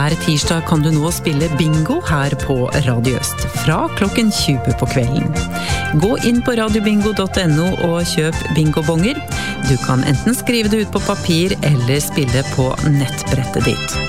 Hver tirsdag kan du nå spille bingo her på Radio Øst, fra klokken 20 på kvelden. Gå inn på radiobingo.no og kjøp bingobonger. Du kan enten skrive det ut på papir eller spille på nettbrettet ditt.